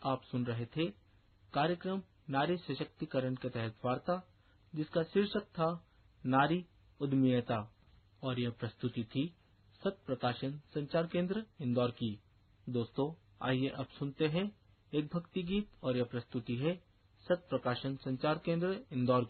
आप सुन रहे थे कार्यक्रम नारी सशक्तिकरण के तहत वार्ता, जिसका शीर्षक था नारी उद्यमिता, और यह प्रस्तुति थी सत्य प्रकाशन संचार केंद्र इंदौर की। दोस्तों, आइए अब सुनते हैं एक भक्ति गीत, और यह प्रस्तुति है सत्य प्रकाशन संचार केंद्र इंदौर